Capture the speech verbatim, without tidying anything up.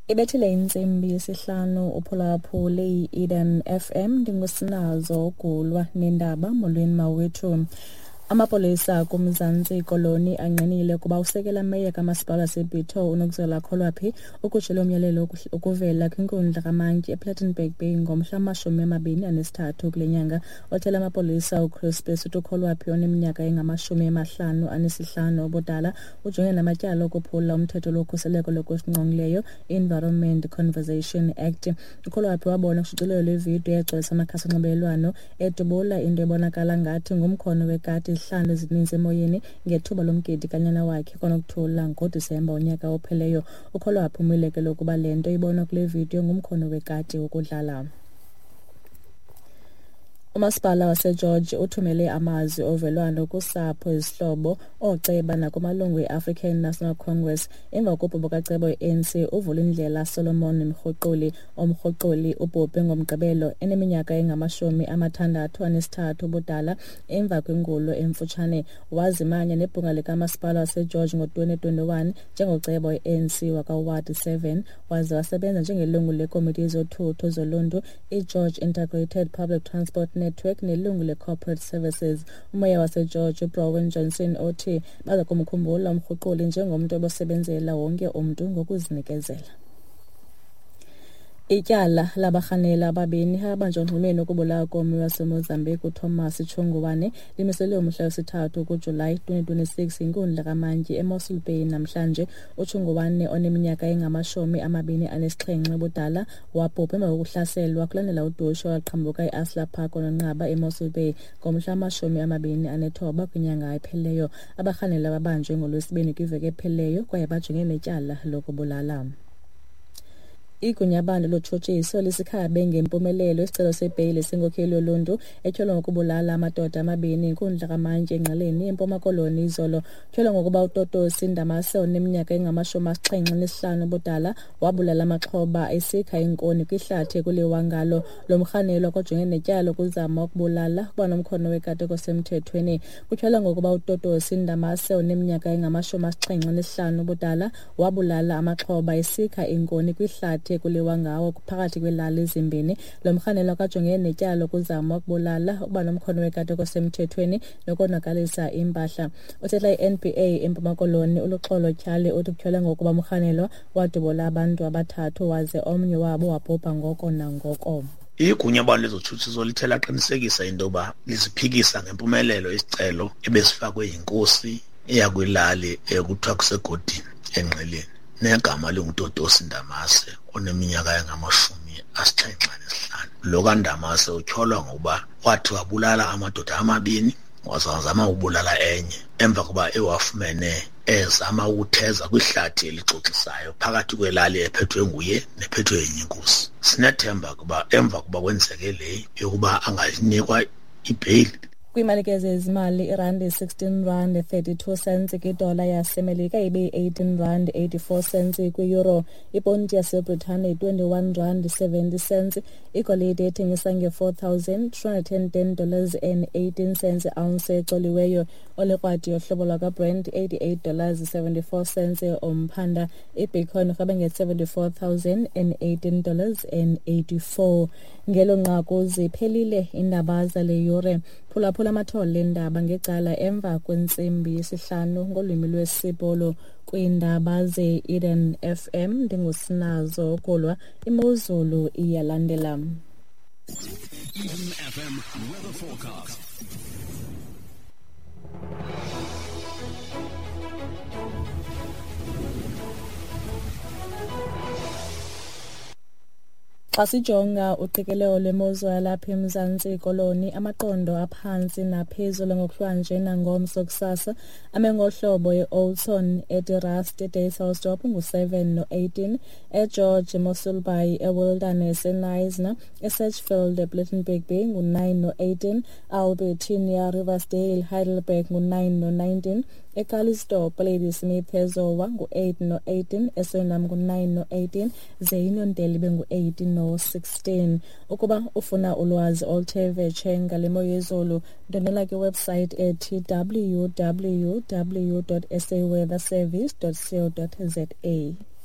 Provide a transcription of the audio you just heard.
Ibethile insimbi yesihlanu uphulaphuli Eden F M ndingusinazo kulwa nendaba molweni mawethu. Amapolisa kumzantsi koloni anqinile kuba usekela meya kamasipala waseBito uNokuzela Kholwaphi ukujela umyalelo ukuvela kwinkundla kamantyi ePlattenberg Bay ngomhla amashumi amabini anesithathu kule nyanga. Othela amapolisa uChris Utu Kholwaphi oneminyaka engamashumi amahlanu anesihlanu obudala ujongene namatyala okuphula umthetho lokhuseleko lokusingqongileyo Environment Conservation Act. uKholwaphi wabona kushicilelo lwevidiyo egcwalisa amakhasi onxibelelwano edubula into ebonakala ngathi ngumkhono wekati ihlanu ezininzi emoyeni ngethuba lomgidi kanyana wakhe konokuthula ngoDisemba unyaka opheleyo. uKholwaphi umilekelo ukuba le nto ibonwa kule vidiyo ngumkhono wekati wokudlala. Umasipala waseGeorge uthumele amazwi ovelwano kusapho izihlobo ooceba nakumalungu e-African National Congress emva kokubhubha kaceba i-A N C uvula indlela Solomon Mrhuquli omrhuquli ubhubhe ngomgqibelo eneminyaka engamashumi amathandathu anesithathu ubudala emva kwengulo emfutshane. Wazimanya nebhunga likamasipala waseGeorge ngo-twenty twenty-one njengoceba i-A N C wakaward seven waze wasebenza njengelungu lekomiti yezothutho zoluntu i-George Integrated Public Transport Network nelungu le-Corporate Services. Umoya waseGeorge uBrowen Johnson othi baza kumkhumbula umrhuquli njengomntu obosebenzela wonke umntu ngokuzinikezela. Ityala labarhanela ababini abanjwe ngxumeni ukubulawa komi waseMozambique uThomas Chongwane limiselwe umhla wesithathu kuJulayi twenty twenty-six inkundla kamantyi eMossel Bay. Namhlanje uChongwane oneminyaka engamashumi amabini anesixhenxe ubudala wabhubha emva kokuhlaselwa kulandela udushe waqhambuka e-Asla Park ononqaba eMossel Bay ngomhla amashumi amabini anethoba kwinyanga epheleyo. Abarhanela babanjwe ngolwesibini kwiveki epheleyo kwaye bajongene netyala lokubulala. Igunyabane lotshotshiso lisikhabe ngempumelelo isicelo sebheyile senkokheli yoluntu etyholwa ngokubulala amadoda amabini inkundla kamantyi engqaleni eMpuma Koloni izolo. Tyholwa ngokuba uTotosi Ndamase oneminyaka engamashumi asixhenxe nesihlanu ubudala wabulala amaxhoba esikha inkoni kwihlathi kuliwangalo lomrhanelwa kojongene netyala ukuzama ukubulala kuba nomkhono wekati osemthethweni. Kutyholwa ngokuba uTotosi Ndamase oneminyaka engamashumi asixhenxe nesihlanu ubudala wabulala amaxhoba esikha inkoni kwihlathi kuliwa ngawo phakathi kwelali ezimbini. Lo mrhanelwa kajongene netyala ukuzama ukubulala uba nomkhono wekati osemthethweni nokonakalisa impahla. Uthetha i-N P A eMpuma Koloni uluxolo tyhale uthi kutyholwa ngokuba umrhanelwa wadubula abantu abathathu waze omnye wabo wabhubha ngoko nangoko. Igunyabane lezotshutshiso lithe laqinisekisa into yoba liziphikisa ngempumelelo isicelo ebesifakwe yinkosi eyakwilali ekuthiwa kusegodini engqeleni negama linguTotosi Ndamase oneminyaka engamashumi asixhenxe nesihlanu. Lo kaNdamase utyholwa ngokuba wathi wabulala amadoda amabini wazama ukubulala enye emva kuba ewafumene ezama ukutheza kwihlathi elixoxisayo phakathi kwelali ephethwe nguye nephethwe yenye inkosi. Sinethemba kuba emva kuba kwenzeke le yokuba anganikwa ibheyili. Kwimalike zezimali irandi sixteen rand thirty-two cents kwidola yasemelika ibe eighteen rand eighty-four cents kwi-euro. Iponti yaseBritane twenty-one rand seventy cents. Igolide ethengisa nge-four thousand two hundred ten dollars and eighteen cents ounce exoliweyo. Olekrwadi yohlobo lwakaBrent eighty-eight dollars seventy-four cents omphanda. Ibitcoin rhabe nge-seventy-four thousand eighteen dollars and eighty-four. Ngelo nqaku ziphelile indaba zale yure. Phulaphula amathole endaba ngecala emva kwentsimbi yesihlanu ngolwimi lwesibolo kwiindaba ze-Eden F M ndingusinazo kulwa imozulu iyalandela. Eden F M weather forecast. Xa sijonga uqikelelo lwemozulu yalapha eMzantsi Koloni amaqondo aphantsi naphezulu ngokuhlwanje nangomso kusasa ame ngohlobo e-Oldton, eDirrast, eDayselsdorp ngu-seven no-eighteen, eGeorge, eMossel Bay, eWilderness, eNisna, eSedgefield, ePlattenberg Bay ngu-nine no-eighteen, Albertina, Riversdale, Heidelberg ngu-nine no-nineteen, eCalisdorp, Ladysmith, eZowa ngu-eight no-eighteen, eSwellham ngu-nine no-eighteen, zeYinondele ngu-eighteen no-sixteen. Ukuba ufuna ulwazi oluthe vetshe ngale mo yezulu, ndonela kwiwebsite ethi w w w dot s a weather service dot co dot z a.